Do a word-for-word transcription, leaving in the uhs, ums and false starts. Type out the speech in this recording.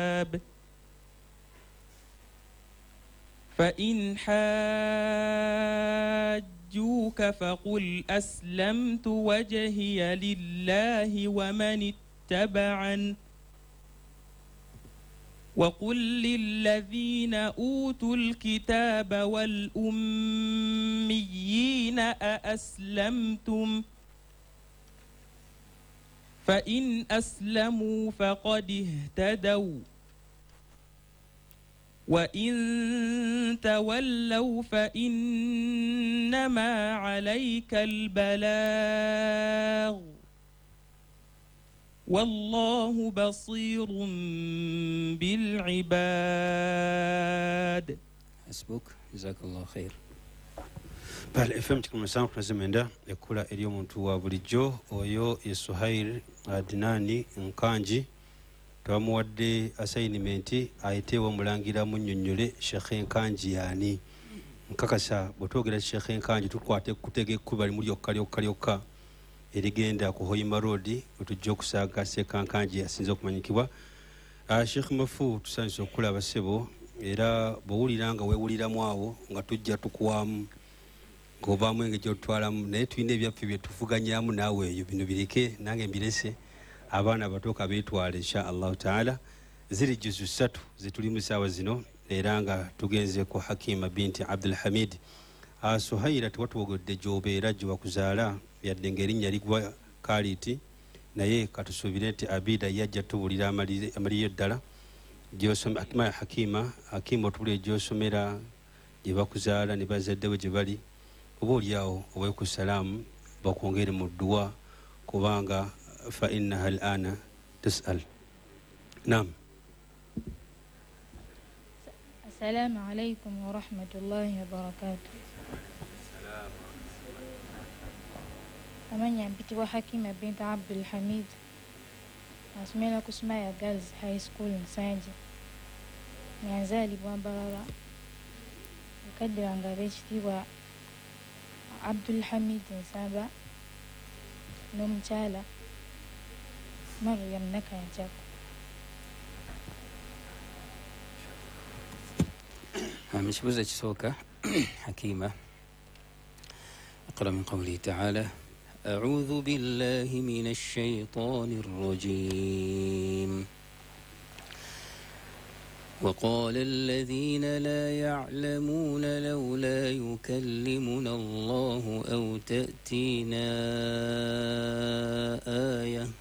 فإن حاجوك فقل أسلمت وجهي لله ومن اتبعن وقل للذين أوتوا الكتاب والأميين أأسلمتم فإن أسلموا فقد اهتدوا وإن تولوا فإنما عليك البلاغ والله بصير بالعباد. حسبك جزاك الله خير. Bale F M kikumi na musanvu tunazimenda ekula eri omuntu wa bulijjo oyo ye Suhail Adinani Nkanji twamuwadde assignment ayiteewo omulangira munnyonnyole Sheikh Nkanji yani nkakasa bwetwogera Sheikh Nkanji tukwate kutega ekkuba limu lyokka lyokka lyokka erigenda ku Hoima Road otujja okusaaga Sheikh Nkanji asinze okumanyikibwa. Uh, Sheikh Mafu tusanise okulaba ssebo era bw'owulira nga weewuliramu awo nga tujja tukuwamu ng'obaamu engeri gy'otwalamu naye tulina ebyaffe bye tuvuganyaamu naawe eyo bino bireke nange mbirese abaana abatuuka beetwala insha allahu taala. Ziri juzu ssatu zetulimu saawa zino era nga tugenze ku Hakima binti Abdul Hamid. Uh, Suhaila tewatuwogodde gy'obeera gye bakuzaala yadde ng'erinnya ligwa Khaliti naye katusuubire nti Abida yajja tubuulira amalire ddala gy'osoma Hakima Hakima Hakima otubulire gy'osomera gye bakuzaala ne bazaddewo gye bali oba oliawo oweeku salaamu bakwongere mu dduwa kubanga fa innaha al-ana tus'al. Naam. Assalamu alaykum wa rahmatullahi wa barakatuh. Amanya mpitibwa Hakima binti Abdul Hamid asomera ku Smaya Girls High School Nsanje nyanzaalibwa Mbarara. Bakadde bange ab'ekitiibwa Abdul Hamid Nsamba n'omukyala Maryam Nakanjako. Ekibuuzo ekisooka Hakima اقرأ من قوله تعالى أعوذ بالله من الشيطان الرجيم وقال الذين لا يعلمون لولا يكلمنا الله أو تأتينا آية